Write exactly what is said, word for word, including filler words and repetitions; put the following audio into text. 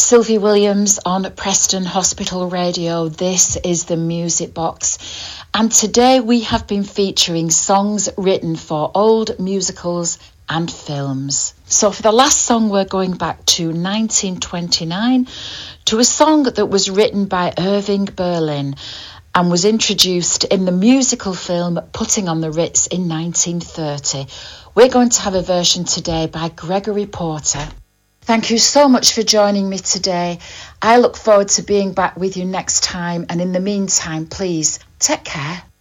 Sylvie Williams on Preston Hospital Radio. This is the Music Box. And today we have been featuring songs written for old musicals and films. So for the last song, we're going back to nineteen twenty-nine to a song that was written by Irving Berlin and was introduced in the musical film Putting on the Ritz in nineteen thirty. We're going to have a version today by Gregory Porter. Thank you so much for joining me today. I look forward to being back with you next time, and in the meantime, please take care.